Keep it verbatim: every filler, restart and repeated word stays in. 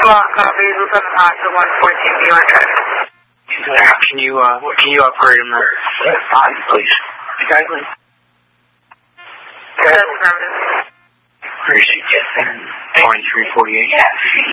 Block copy, Lieutenant Oscar one fourteen, New York. Can you, uh, can you upgrade him there? Five, please. Exactly. That's affirmative. Where is he? twenty-three forty-eight.